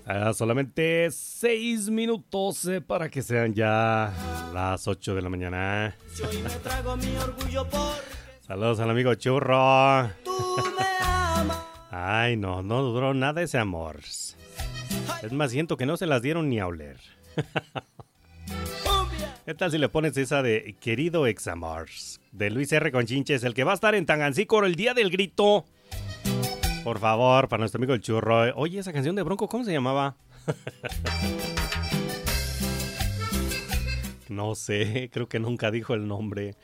Solamente 6 minutos para que sean ya las 8 de la mañana. Saludos al amigo Churro. Ay, no duró nada ese amor. Es más, siento que no se las dieron ni a oler. ¿Qué tal si le pones esa de Querido Examor de Luis R. Conchinches, el que va a estar en Tangancícoro el día del grito? Por favor, para nuestro amigo el Churro. Oye, esa canción de Bronco, ¿cómo se llamaba? No sé, creo que nunca dijo el nombre.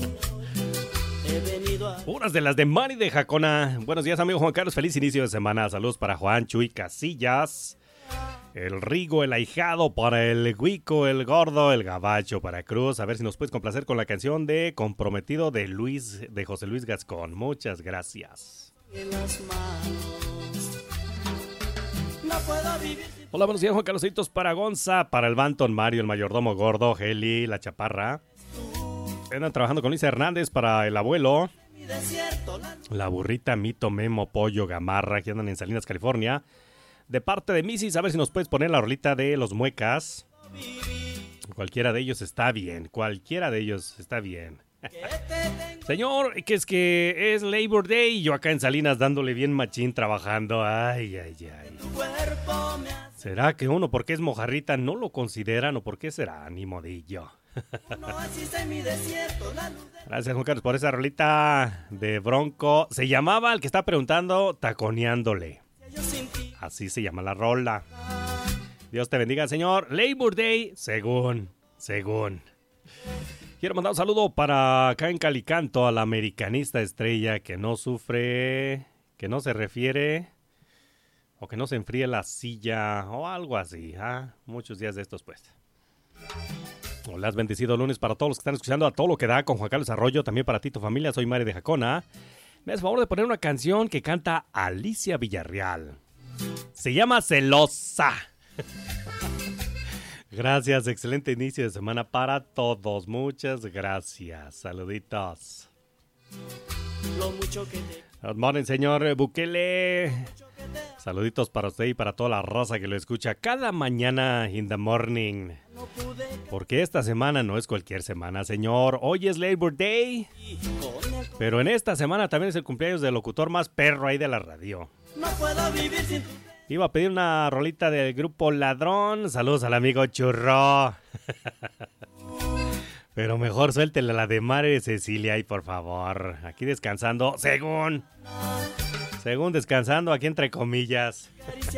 Unas de las de Mari de Jacona. Buenos días, amigo Juan Carlos. Feliz inicio de semana. Saludos para Juan, Chuy, Casillas, el Rigo, el Ahijado, para el Guico, el Gordo, el Gabacho, para Cruz. A ver si nos puedes complacer con la canción de Comprometido de José Luis Gascón. Muchas gracias. Hola, buenos días, Juan Carlositos, para Gonza, para el Banton, Mario, el Mayordomo Gordo, Heli, la Chaparra. Andan trabajando con Luis Hernández, para el abuelo, la Burrita, Mito, Memo, Pollo, Gamarra, que andan en Salinas, California. De parte de Misis, a ver si nos puedes poner la rolita de los Muecas. Cualquiera de ellos está bien, Señor, que es Labor Day y yo acá en Salinas dándole bien machín trabajando. Ay. ¿Será que uno porque es mojarrita no lo consideran o por qué será? Ni modillo. Gracias, Juan Carlos, por esa rolita de Bronco. Se llamaba, el que está preguntando, Taconeándole. Así se llama la rola. Dios te bendiga, señor. Labor Day, según. Quiero mandar un saludo para acá en Calicanto a la americanista estrella que no sufre, que no se refiere o que no se enfríe la silla o algo así. Muchos días de estos, pues. Hola, bendecido lunes para todos los que están escuchando a todo lo que da con Juan Carlos Arroyo. También para ti, tu familia. Soy Mari de Jacona. Me haces favor de poner una canción que canta Alicia Villarreal. Se llama Celosa. Gracias, excelente inicio de semana para todos. Muchas gracias. Saluditos. Good morning, señor Bukele. Saluditos para usted y para toda la raza que lo escucha cada mañana in the morning. Porque esta semana no es cualquier semana, señor. Hoy es Labor Day. Pero en esta semana también es el cumpleaños del locutor más perro ahí de la radio. No puedo vivir sin... Iba a pedir una rolita del grupo Ladrón. Saludos al amigo Churro. Pero mejor suéltela la de Madre Cecilia ahí, por favor. Aquí descansando, según descansando, aquí entre comillas.